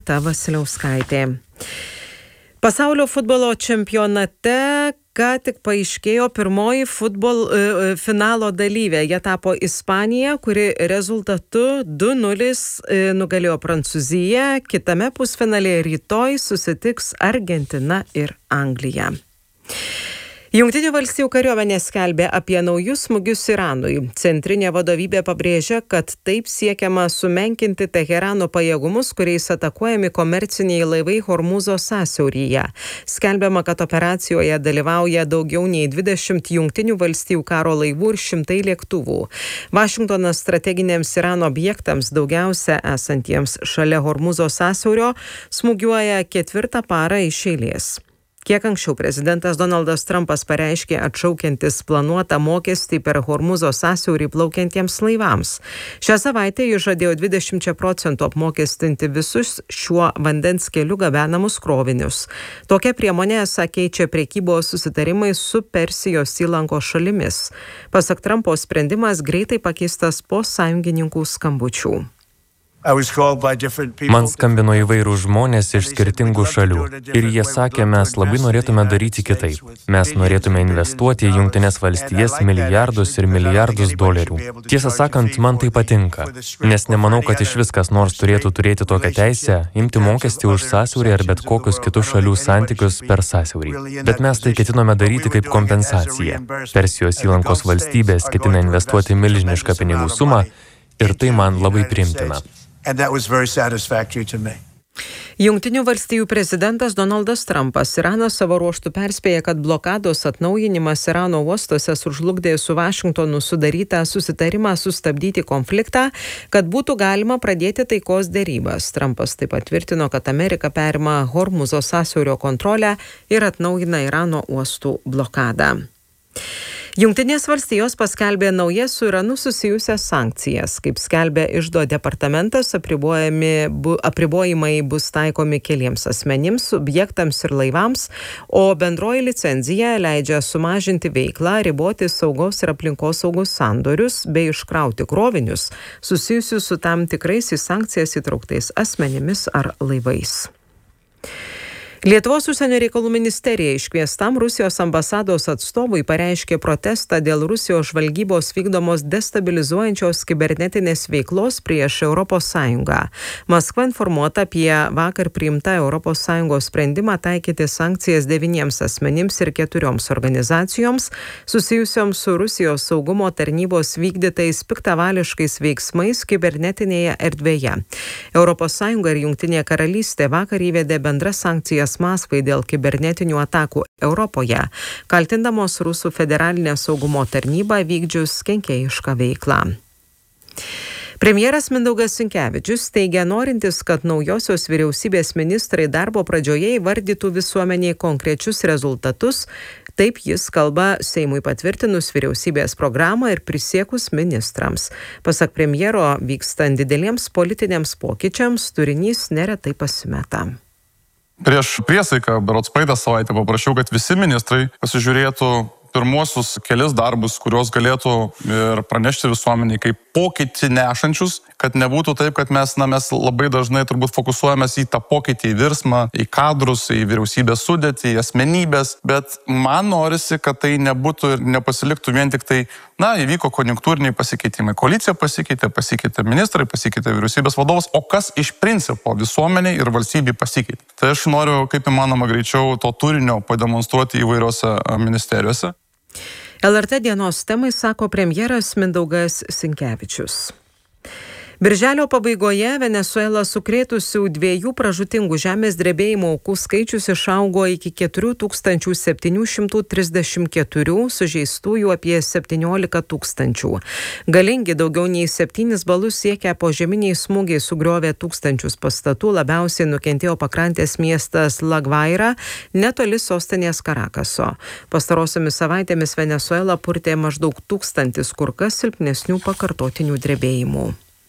Vasiliauskaitė. Pasaulio futbolo čempionate ką tik paaiškėjo pirmoji finalo dalyvė. Jie tapo Ispanija, kuri rezultatu 2-0 nugalėjo Prancūziją. Kitame pusfinalyje rytoj susitiks Argentina ir Anglija. Jungtinių valstijų kariuomenė skelbė apie naujus smūgius Iranui. Centrinė vadovybė pabrėžia, kad taip siekiama sumenkinti Teherano pajėgumus, kuriais atakuojami komerciniai laivai Hormūzo sąsiauryje. Skelbiama, kad operacijoje dalyvauja daugiau nei 20 Jungtinių valstijų karo laivų ir 100 lėktuvų. Vašingtonas strateginiams Irano objektams, daugiausia esantiems šalia Hormūzo sąsiaurio, smūgiuoja 4. parą iš eilės. Kiek anksčiau prezidentas Donaldas Trumpas pareiškė atšaukiantis planuotą mokestį per Hormūzo sąsiaurį plaukiantiems laivams. Šią savaitę jis žadėjo 20% apmokestinti visus šiuo vandens keliu gabenamus krovinius. Tokia priemonė esą keičia prekybos susitarimai su Persijos įlankos šalimis. Pasak Trumpo, sprendimas greitai pakeistas po sąjungininkų skambučių. Man skambino įvairūs žmonės iš skirtingų šalių ir jie sakė, mes labai norėtume daryti kitaip. Mes norėtume investuoti į Jungtines valstijas milijardus ir milijardus dolerių. Tiesą sakant, man tai patinka, nes nemanau, kad iš viskas nors turėtų turėti tokią teisę imti mokestį už sąsiaurį ar bet kokius kitų šalių santykius per sąsiaurį. Bet mes tai ketinome daryti kaip kompensaciją. Persijos įlankos valstybės ketina investuoti milžinišką pinigų sumą ir tai man labai priimtina. Jungtinių valstijų prezidentas Donaldas Trumpas Iraną savo ruožtu perspėja, kad blokados atnaujinimas Irano uostuose sužlugdė su Vašingtonu sudarytą susitarimą sustabdyti konfliktą, kad būtų galima pradėti taikos derybas. Trumpas taip pat tvirtino, kad Amerika perima Hormūzo sąsiaurio kontrolę ir atnaujina Irano uostų blokadą. Jungtinės valstijos paskelbė naujas su Iranu susijusias sankcijas. Kaip skelbė Iždo departamentas, apribojimai bus taikomi keliems asmenims, subjektams ir laivams, o bendroji licenzija leidžia sumažinti veiklą, riboti saugos ir aplinkosaugos sandorius bei iškrauti krovinius susijusius su tam tikrais į sankcijas įtrauktais asmenimis ar laivais. Lietuvos užsienio reikalų ministerija iškviestam Rusijos ambasados atstovui pareiškė protestą dėl Rusijos žvalgybos vykdomos destabilizuojančios kibernetinės veiklos prieš ES. Maskva informuota apie vakar priimtą ES sprendimą taikyti sankcijas 9 asmenims ir 4 organizacijoms susijusioms su Rusijos saugumo tarnybos vykdytais piktavališkais veiksmais kibernetinėje erdvėje. ES ir Jungtinė karalystė vakar įvedė bendras sankcijas Maskvai dėl kibernetinių atakų Europoje, kaltindamos Rusų federalinę saugumo tarnybą vykdžius kenkėjišką veiklą. Premjeras Mindaugas Sinkevičius teigia norintis, kad naujosios vyriausybės ministrai darbo pradžioje įvardytų visuomeniai konkrečius rezultatus. Taip jis kalba Seimui patvirtinus vyriausybės programą ir prisiekus ministrams. Pasak premjero, vykstant dideliems politiniams pokyčiams, turinys neretai pasimeta. Prieš priesaiką, berods praeitą savaitę, paprašiau, kad visi ministrai pasižiūrėtų pirmuosius kelis darbus, kuriuos galėtų ir pranešti visuomeniai kaip pokytį nešančius, kad nebūtų taip, kad mes labai dažnai turbūt fokusuojamės į tą pokytį, į virsmą, į kadrus, į vyriausybės sudėtį, į asmenybės, bet man norisi, kad tai nebūtų ir nepasiliktų vien tik tai, įvyko konjunktūriniai pasikeitimai. Koalicija pasikeitė ministrai, pasikeitė vyriausybės vadovas, o kas iš principo visuomeniai ir valstybei pasikeitė. Tai aš noriu kaip įmanoma greičiau to turinio pademonstruoti įvairiose ministerijose. LRT dienos temai sako premjeras Mindaugas Sinkevičius. Birželio pabaigoje Venesuelą sukrėtusių 2 pražūtingų žemės drebėjimo aukų skaičius išaugo iki 4734, sužeistųjų apie 17 000. Galingi daugiau nei 7 balus siekia požeminiai smūgiai sugriovė tūkstančius pastatų, labiausiai nukentėjo pakrantės miestas La Guaira, netoli sostinės Karakaso. Pastarosiomis savaitėmis Venesuelą purtė maždaug 1000 kur kas silpnesnių pakartotinių drebėjimų.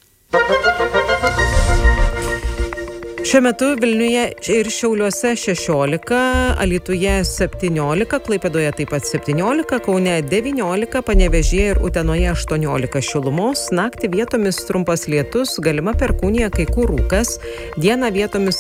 Šiuo metu Vilniuje ir Šiauliuose 16, Alytuje 17, Klaipėdoje taip pat 17, Kaune 19, Panevėžyje ir Utenoje 18 šilumos, naktį vietomis trumpas lietus, galima perkūnija, kai kur rūkas, dieną vietomis